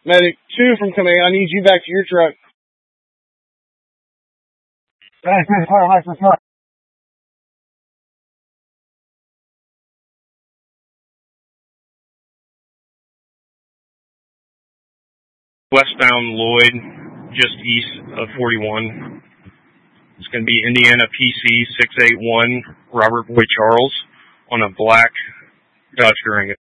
Medic 2 from command, I need you back to your truck. Westbound Lloyd, just east of 41. It's going to be Indiana PC 681, Robert Boyd Charles, on a black Dodge Durango.